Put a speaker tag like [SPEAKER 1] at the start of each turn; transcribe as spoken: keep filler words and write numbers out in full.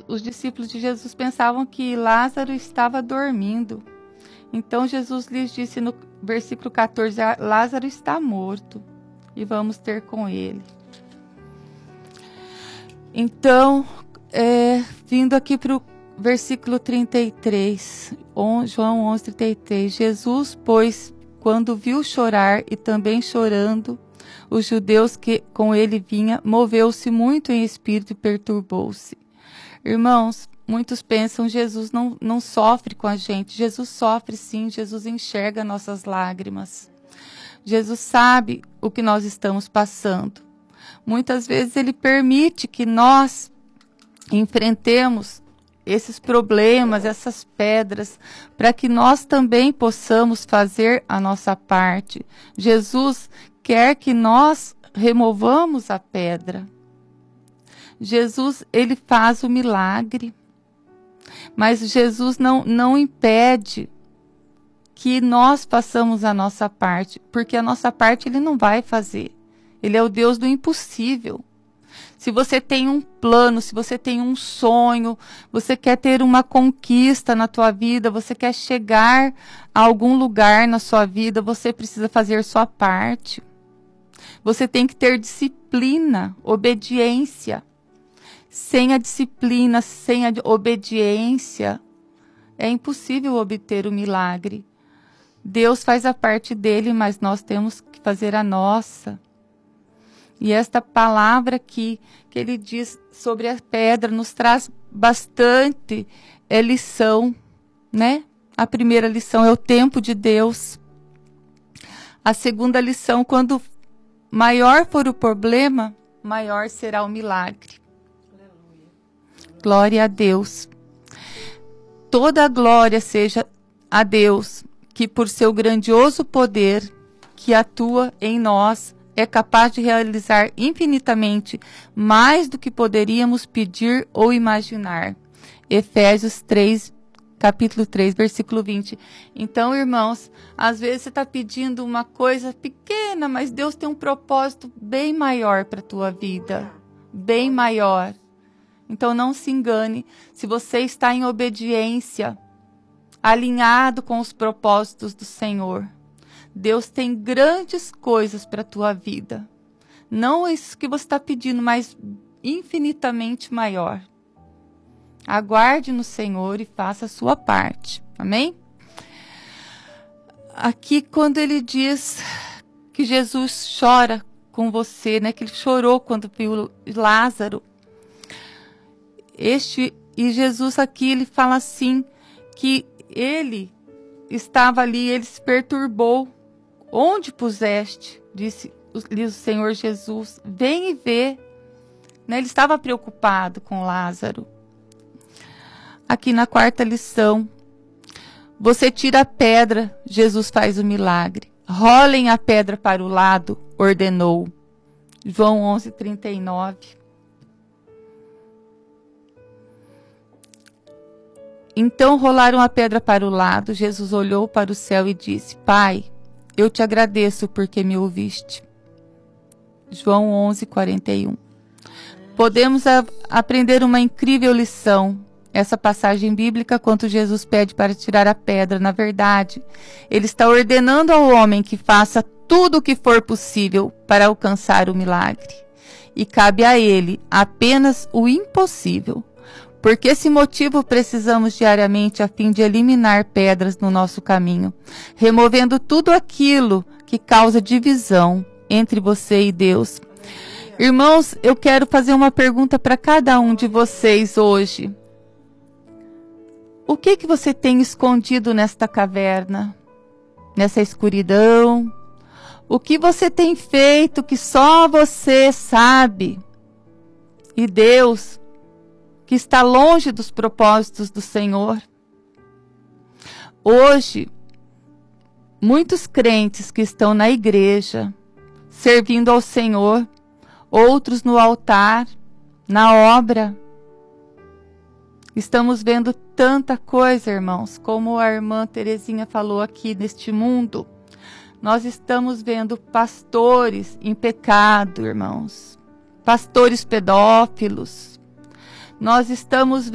[SPEAKER 1] os discípulos de Jesus pensavam que Lázaro estava dormindo. Então Jesus lhes disse no versículo quatorze, Lázaro está morto e vamos ter com ele. Então, é, vindo aqui para o versículo trinta e três, João onze, trinta e três, Jesus, pois, quando viu chorar e também chorando, os judeus que com ele vinha, moveu-se muito em espírito e perturbou-se. Irmãos, muitos pensam Jesus não, não sofre com a gente. Jesus sofre sim, Jesus enxerga nossas lágrimas. Jesus sabe o que nós estamos passando. Muitas vezes ele permite que nós enfrentemos esses problemas, essas pedras, para que nós também possamos fazer a nossa parte. Jesus quer que nós removamos a pedra. Jesus, ele faz o milagre, mas Jesus não, não impede que nós façamos a nossa parte, porque a nossa parte ele não vai fazer. Ele é o Deus do impossível. Se você tem um plano, se você tem um sonho, você quer ter uma conquista na tua vida, você quer chegar a algum lugar na sua vida, você precisa fazer sua parte. Você tem que ter disciplina, obediência. Sem a disciplina, sem a obediência, é impossível obter o milagre. Deus faz a parte dele, mas nós temos que fazer a nossa. E esta palavra aqui, que ele diz sobre a pedra, nos traz bastante é, lição, né? A primeira lição é o tempo de Deus. A segunda lição, quando maior for o problema, maior será o milagre. Glória a Deus. Toda a glória seja a Deus, que por seu grandioso poder, que atua em nós, é capaz de realizar infinitamente mais do que poderíamos pedir ou imaginar. Efésios três, capítulo três, versículo vinte. Então, irmãos, às vezes você está pedindo uma coisa pequena, mas Deus tem um propósito bem maior para a tua vida. Bem maior. Então não se engane, se você está em obediência, alinhado com os propósitos do Senhor, Deus tem grandes coisas para a tua vida. Não isso que você está pedindo, mas infinitamente maior. Aguarde no Senhor e faça a sua parte. Amém? Aqui quando ele diz que Jesus chora com você, né? Que ele chorou quando viu Lázaro. Este, e Jesus aqui, ele fala assim, que ele estava ali, ele se perturbou. Onde puseste? Disse o Senhor Jesus. Vem e vê. Né? Ele estava preocupado com Lázaro. Aqui na quarta lição. Você tira a pedra, Jesus faz o milagre. Rolem a pedra para o lado, ordenou. João onze, trinta e nove. Então rolaram a pedra para o lado, Jesus olhou para o céu e disse, Pai, eu te agradeço porque me ouviste. João onze, quarenta e um. Podemos a, aprender uma incrível lição. Essa passagem bíblica, quando Jesus pede para tirar a pedra, na verdade, ele está ordenando ao homem que faça tudo o que for possível para alcançar o milagre. E cabe a ele apenas o impossível. Por que esse motivo precisamos diariamente a fim de eliminar pedras no nosso caminho, removendo tudo aquilo que causa divisão entre você e Deus. Irmãos, eu quero fazer uma pergunta para cada um de vocês hoje. O que que você tem escondido nesta caverna, nessa escuridão? O que você tem feito que só você sabe? E Deus, que está longe dos propósitos do Senhor. Hoje, muitos crentes que estão na igreja, servindo ao Senhor, outros no altar, na obra. Estamos vendo tanta coisa, irmãos, como a irmã Terezinha falou aqui neste mundo. Nós estamos vendo pastores em pecado, irmãos. Pastores pedófilos. Nós estamos